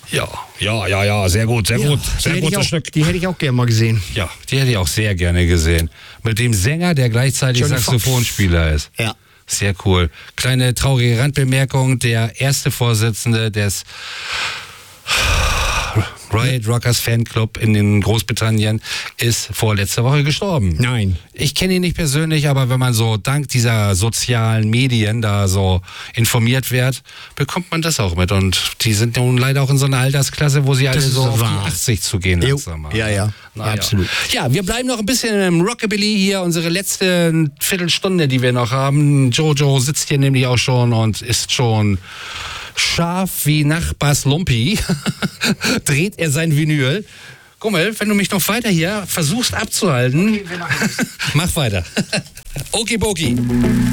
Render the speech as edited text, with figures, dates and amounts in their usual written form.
Ja, sehr gut, sehr gut. Sehr gutes Stück. Die hätte ich auch gerne mal gesehen. Ja, die hätte ich auch sehr gerne gesehen. Mit dem Sänger, der gleichzeitig Johnny Saxophonspieler ist. Ja. Sehr cool. Kleine traurige Randbemerkung, der erste Vorsitzende des Riot Rockers Fanclub in Großbritannien ist vorletzte Woche gestorben. Nein. Ich kenne ihn nicht persönlich, aber wenn man so dank dieser sozialen Medien da so informiert wird, bekommt man das auch mit. Und die sind nun leider auch in so einer Altersklasse, wo sie alle so auf die 80 zu gehen langsam haben. Ja. Naja. Absolut. Ja, wir bleiben noch ein bisschen im Rockabilly hier, unsere letzte Viertelstunde, die wir noch haben. Jojo sitzt hier nämlich auch schon und ist schon scharf wie Nachbars Lumpi. Dreht er sein Vinyl. Gummel, wenn du mich noch weiter hier versuchst abzuhalten, mach weiter. Okiboki.